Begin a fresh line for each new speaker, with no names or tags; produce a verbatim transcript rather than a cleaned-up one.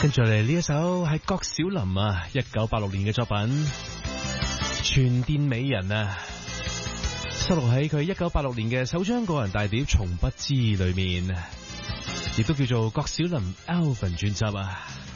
跟住嚟呢一首係郭小霖啊，一九八六年嘅作品《傳電美人》啊，收錄喺佢一九八六年嘅首張個人大碟《從不知》裏面，亦都叫做郭小霖 Alvin 專輯啊。